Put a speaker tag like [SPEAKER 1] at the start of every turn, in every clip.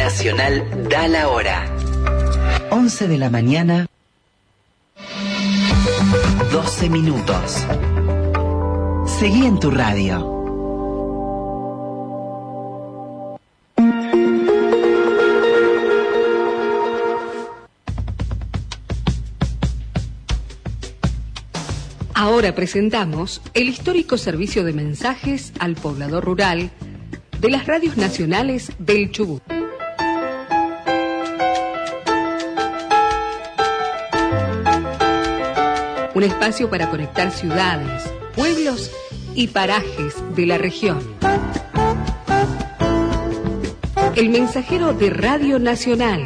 [SPEAKER 1] Nacional da la hora. 11 de la mañana, 12 minutos. Seguí en tu radio.
[SPEAKER 2] Ahora presentamos el histórico servicio de mensajes al poblador rural de las radios nacionales del Chubut. Un espacio para conectar ciudades, pueblos y parajes de la región. El mensajero de Radio Nacional.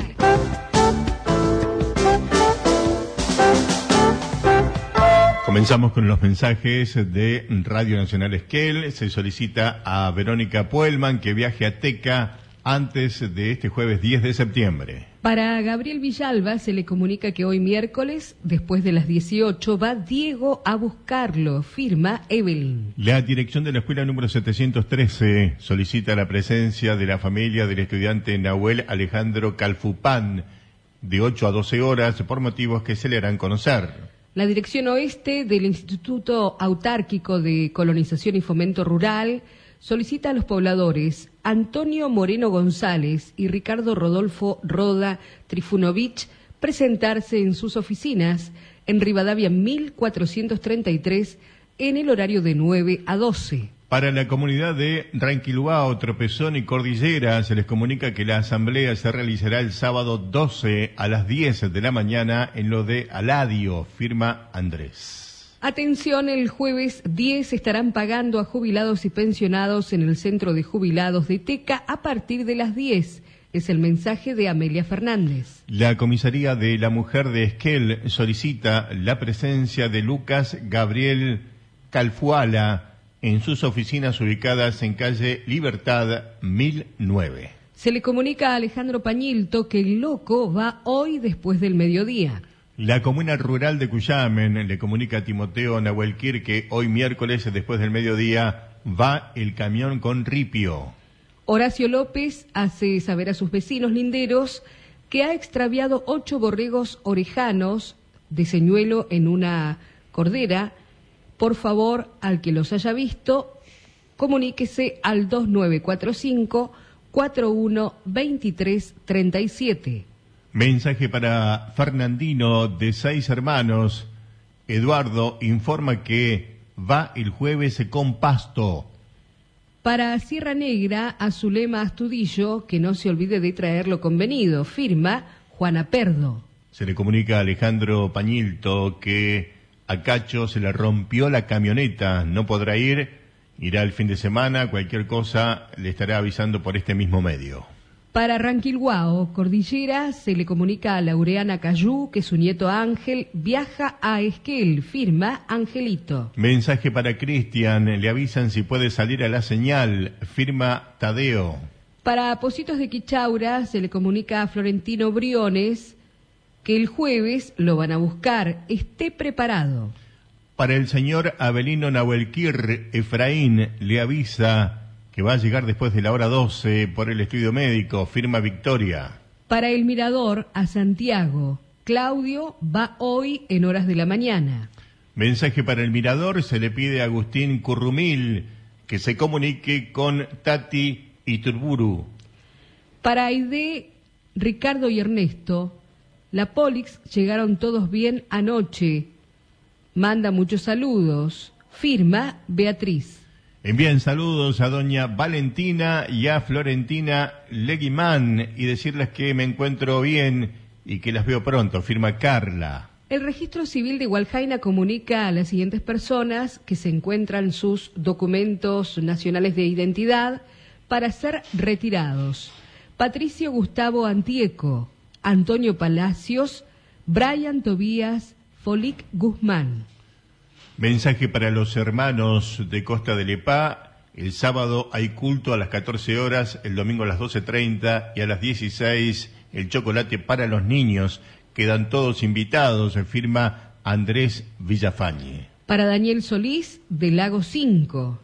[SPEAKER 3] Comenzamos con los mensajes de Radio Nacional Esquel. Se solicita a Verónica Puelman que viaje a Teca antes de este jueves 10 de septiembre.
[SPEAKER 2] Para Gabriel Villalba se le comunica que hoy miércoles, después de las 18, va Diego a buscarlo, firma Evelyn.
[SPEAKER 3] La dirección de la escuela número 713 solicita la presencia de la familia del estudiante Nahuel Alejandro Calfupán, de 8 a 12 horas, por motivos que se le harán conocer.
[SPEAKER 2] La dirección oeste del Instituto Autárquico de Colonización y Fomento Rural solicita a los pobladores Antonio Moreno González y Ricardo Rodolfo Roda Trifunovich presentarse en sus oficinas en Rivadavia 1433 en el horario de 9 a 12.
[SPEAKER 3] Para la comunidad de Ranquiluao, Tropezón y Cordillera se les comunica que la asamblea se realizará el sábado 12 a las 10 de la mañana en lo de Aladio, firma Andrés.
[SPEAKER 2] Atención, el jueves 10 estarán pagando a jubilados y pensionados en el Centro de Jubilados de Teca a partir de las 10. Es el mensaje de Amelia Fernández.
[SPEAKER 3] La comisaría de la mujer de Esquel solicita la presencia de Lucas Gabriel Calfuala en sus oficinas ubicadas en calle Libertad 1009.
[SPEAKER 2] Se le comunica a Alejandro Pañilto que el loco va hoy después del mediodía.
[SPEAKER 3] La comuna rural de Cuyamen le comunica a Timoteo Nahuelquir que hoy miércoles después del mediodía va el camión con ripio.
[SPEAKER 2] Horacio López hace saber a sus vecinos linderos que ha extraviado 8 borregos orejanos de señuelo en una cordera. Por favor, al que los haya visto, comuníquese al 2945-412337.
[SPEAKER 3] Mensaje para Fernandino, de 6 hermanos. Eduardo informa que va el jueves con pasto.
[SPEAKER 2] Para Sierra Negra, a Zulema Astudillo, que no se olvide de traer lo convenido. Firma Juana Perdo.
[SPEAKER 3] Se le comunica a Alejandro Pañilto que a Cacho se le rompió la camioneta, no podrá ir, irá el fin de semana, cualquier cosa le estará avisando por este mismo medio.
[SPEAKER 2] Para Ranquilhuao, Cordillera, se le comunica a Laureana Cayú que su nieto Ángel viaja a Esquel, firma Angelito.
[SPEAKER 3] Mensaje para Cristian, le avisan si puede salir a la señal, firma Tadeo.
[SPEAKER 2] Para Positos de Quichaura, se le comunica a Florentino Briones que el jueves lo van a buscar, esté preparado.
[SPEAKER 3] Para el señor Abelino Nahuelquir, Efraín le avisa que va a llegar después de la hora 12 por el estudio médico, firma Victoria.
[SPEAKER 2] Para el Mirador, a Santiago, Claudio va hoy en horas de la mañana.
[SPEAKER 3] Mensaje para el Mirador, se le pide a Agustín Currumil que se comunique con Tati Iturburu.
[SPEAKER 2] Para Aide, Ricardo y Ernesto, la Polix llegaron todos bien anoche. Manda muchos saludos. Firma Beatriz.
[SPEAKER 3] Envíen saludos a doña Valentina y a Florentina Leguimán y decirles que me encuentro bien y que las veo pronto. Firma Carla.
[SPEAKER 2] El Registro Civil de Hualjaina comunica a las siguientes personas que se encuentran sus documentos nacionales de identidad para ser retirados. Patricio Gustavo Antieco, Antonio Palacios, Brian Tobías, Folic Guzmán.
[SPEAKER 3] Mensaje para los hermanos de Costa del Epá. El sábado hay culto a las 14 horas, el domingo a las 12:30 y a las 16 el chocolate para los niños. Quedan todos invitados, firma Andrés Villafañe.
[SPEAKER 2] Para Daniel Solís, de Lago 5.